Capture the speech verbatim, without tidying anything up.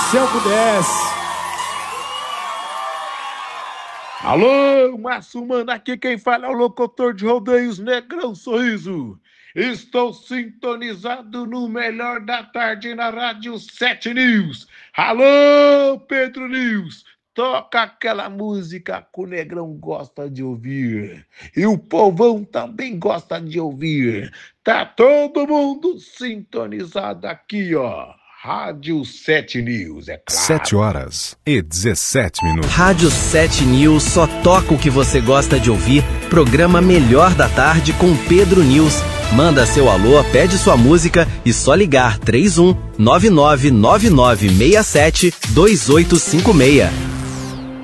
se eu pudesse. Alô, Márcio Mano, aqui quem fala é o locutor de rodeios Negrão Sorriso. Estou sintonizado no melhor da tarde na Rádio sete News. Alô, Pedro News, toca aquela música que o Negrão gosta de ouvir. E o povão também gosta de ouvir. Tá todo mundo sintonizado aqui, ó. Rádio sete News, é claro. sete horas e dezessete minutos. Rádio sete News só toca o que você gosta de ouvir. Programa Melhor da Tarde com Pedro News. Manda seu alô, pede sua música e só ligar três um nove nove nove nove seis sete dois oito cinco seis.